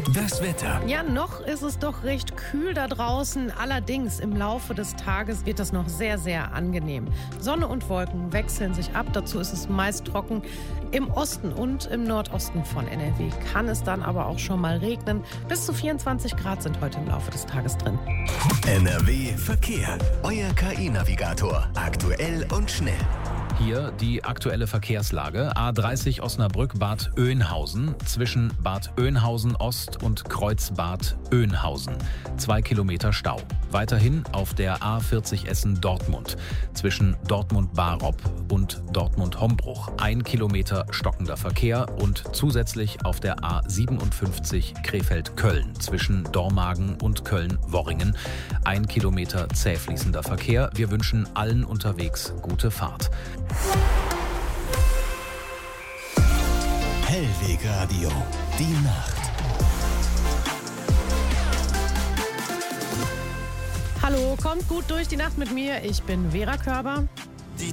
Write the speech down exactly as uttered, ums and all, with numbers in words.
Das Wetter. Ja, noch ist es doch recht kühl da draußen. Allerdings im Laufe des Tages wird es noch sehr, sehr angenehm. Sonne und Wolken wechseln sich ab. Dazu ist es meist trocken. Im Osten und im Nordosten von N R W kann es dann aber auch schon mal regnen. Bis zu vierundzwanzig Grad sind heute im Laufe des Tages drin. N R W Verkehr. Euer K I-Navigator. Aktuell und schnell. Hier die aktuelle Verkehrslage. A dreißig Osnabrück-Bad Oeynhausen zwischen Bad Oeynhausen Ost und Kreuzbad Oeynhausen. Zwei Kilometer Stau. Weiterhin auf der A vierzig Essen-Dortmund zwischen Dortmund-Barop und Dortmund-Hombruch. Ein Kilometer stockender Verkehr und zusätzlich auf der A siebenundfünfzig Krefeld-Köln zwischen Dormagen und Köln-Worringen. Ein Kilometer zäh fließender Verkehr. Wir wünschen allen unterwegs gute Fahrt. Hellwegradio. Die Nacht. Hallo, kommt gut durch die Nacht mit mir. Ich bin Vera Körber.